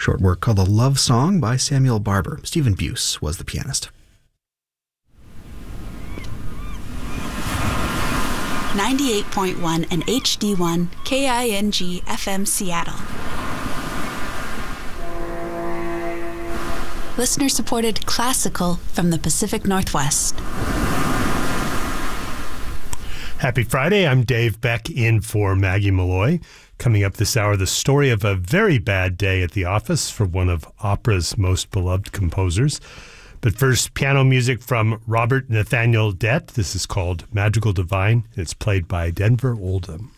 Short work called The Love Song by Samuel Barber. Stephen Buse was the pianist. 98.1 and HD1 KING FM Seattle. Listener-supported classical from the Pacific Northwest. Happy Friday. I'm Dave Beck in for Maggie Malloy. Coming up this hour, the story of a very bad day at the office for one of opera's most beloved composers. But first, piano music from Robert Nathaniel Dett. This is called Madrigal Divine. It's played by Denver Oldham.